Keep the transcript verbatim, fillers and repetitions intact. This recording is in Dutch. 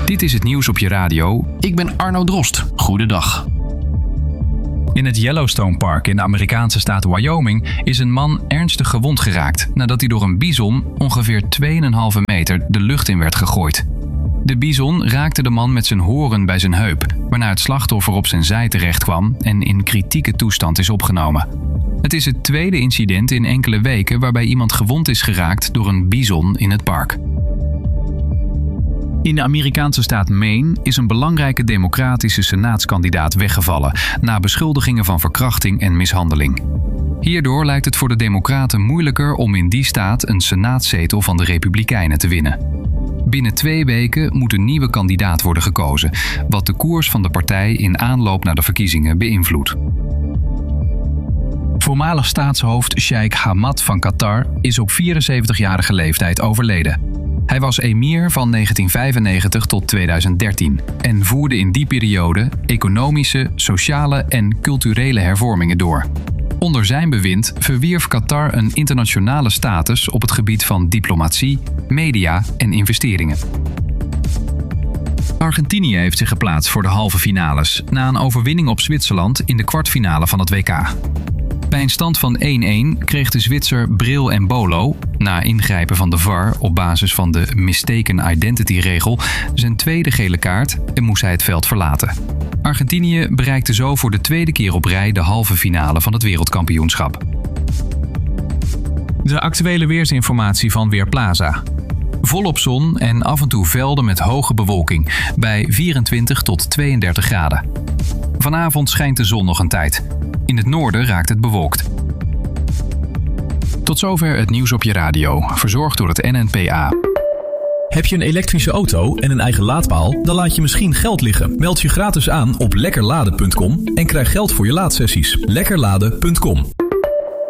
Dit is het nieuws op je radio. Ik ben Arno Drost. Goedendag. In het Yellowstone Park in de Amerikaanse staat Wyoming is een man ernstig gewond geraakt nadat hij door een bison ongeveer twee komma vijf meter de lucht in werd gegooid. De bison raakte de man met zijn horen bij zijn heup, waarna het slachtoffer op zijn zij terecht kwam en in kritieke toestand is opgenomen. Het is het tweede incident in enkele weken waarbij iemand gewond is geraakt door een bison in het park. In de Amerikaanse staat Maine is een belangrijke democratische senaatskandidaat weggevallen na beschuldigingen van verkrachting en mishandeling. Hierdoor lijkt het voor de democraten moeilijker om in die staat een senaatzetel van de republikeinen te winnen. Binnen twee weken moet een nieuwe kandidaat worden gekozen, wat de koers van de partij in aanloop naar de verkiezingen beïnvloedt. Voormalig staatshoofd Sheikh Hamad van Qatar is op vierenzeventigjarige leeftijd overleden. Hij was emir van negentien vijfennegentig tot tweeduizend dertien en voerde in die periode economische, sociale en culturele hervormingen door. Onder zijn bewind verwierf Qatar een internationale status op het gebied van diplomatie, media en investeringen. Argentinië heeft zich geplaatst voor de halve finales na een overwinning op Zwitserland in de kwartfinale van het W K. Bij een stand van één-één kreeg de Zwitser Bril Embolo, na ingrijpen van de V A R op basis van de mistaken identity-regel, zijn tweede gele kaart en moest hij het veld verlaten. Argentinië bereikte zo voor de tweede keer op rij de halve finale van het wereldkampioenschap. De actuele weersinformatie van Weerplaza. Volop zon en af en toe velden met hoge bewolking bij vierentwintig tot tweeëndertig graden. Vanavond schijnt de zon nog een tijd. In het noorden raakt het bewolkt. Tot zover het nieuws op je radio, verzorgd door het N N P A. Heb je een elektrische auto en een eigen laadpaal? Dan laat je misschien geld liggen. Meld je gratis aan op lekker laden punt com en krijg geld voor je laadsessies. lekker laden punt com